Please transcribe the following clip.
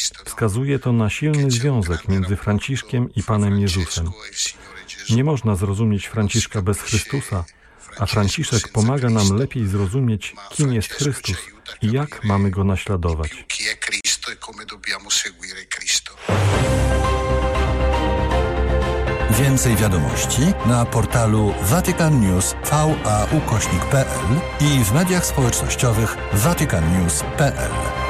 Wskazuje to na silny związek między Franciszkiem i Panem Jezusem. Nie można zrozumieć Franciszka bez Chrystusa, a Franciszek pomaga nam lepiej zrozumieć, kim jest Chrystus i jak mamy Go naśladować. Więcej wiadomości na portalu vaticannews.va/pl i w mediach społecznościowych vaticannews.pl.